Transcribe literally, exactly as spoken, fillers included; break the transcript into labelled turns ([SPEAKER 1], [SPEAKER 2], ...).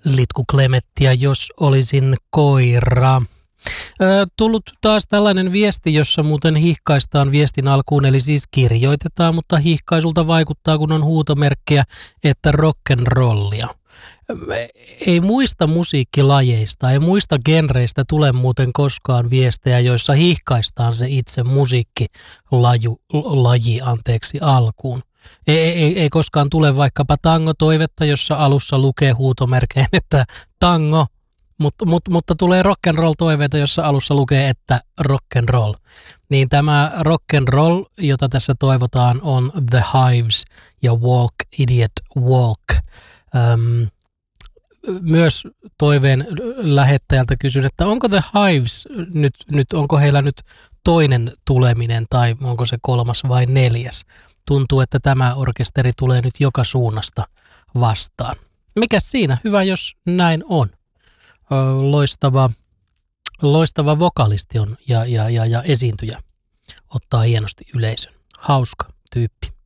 [SPEAKER 1] Litku Klemettiä, jos olisin koira. Ö, tullut taas tällainen viesti, jossa muuten hihkaistaan viestin alkuun, eli siis kirjoitetaan, mutta hihkaisulta vaikuttaa, kun on huutomerkkejä, että rock'n'rollia. Ei muista musiikkilajeista, ei muista genreistä tule muuten koskaan viestejä, joissa hihkaistaan se itse musiikkilaji anteeksi alkuun. Ei, ei, ei koskaan tule vaikkapa tango-toivetta, jossa alussa lukee huutomerkein, että tango, mutta, mutta, mutta tulee rock'n'roll-toiveita, jossa alussa lukee, että rock'n'roll. Niin tämä rock'n'roll, jota tässä toivotaan, on The Hives ja Walk Idiot Walk. Öm, myös toiveen lähettäjältä kysyn, että onko The Hives nyt, nyt, onko heillä nyt toinen tuleminen tai onko se kolmas vai neljäs? Tuntuu, että tämä orkesteri tulee nyt joka suunnasta vastaan. Mikäs siinä? Hyvä, jos näin on. Loistava, loistava vokalisti on ja, ja, ja, ja esiintyjä ottaa hienosti yleisön. Hauska tyyppi.